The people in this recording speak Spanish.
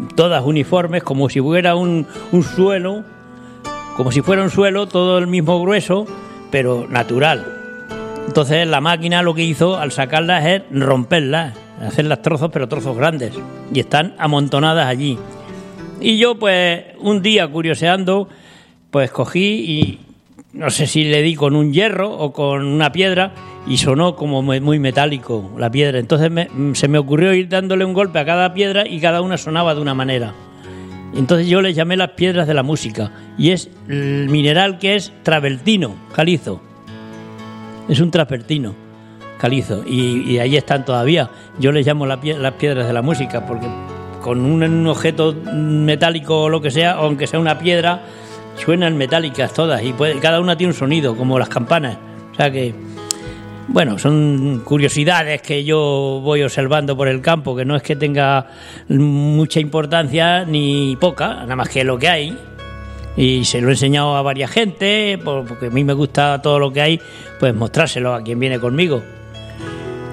todas uniformes, como si fuera un suelo, como si fuera un suelo, todo el mismo grueso, pero natural. Entonces la máquina lo que hizo al sacarlas es romperlas, hacerlas trozos, pero trozos grandes, y están amontonadas allí. Y yo pues un día curioseando, pues cogí y no sé si le di con un hierro o con una piedra y sonó como muy metálico la piedra. Entonces se me ocurrió ir dándole un golpe a cada piedra y cada una sonaba de una manera. Entonces yo les llamé las piedras de la música, y es el mineral que es travertino, calizo. Es un travertino, calizo, y ahí están todavía. Yo les llamo las piedras de la música porque con un objeto metálico o lo que sea, aunque sea una piedra, suenan metálicas todas y cada una tiene un sonido, como las campanas. O sea que, bueno, son curiosidades que yo voy observando por el campo, que no es que tenga mucha importancia ni poca, nada más que lo que hay. Y se lo he enseñado a varias gente, porque a mí me gusta todo lo que hay, pues mostrárselo a quien viene conmigo.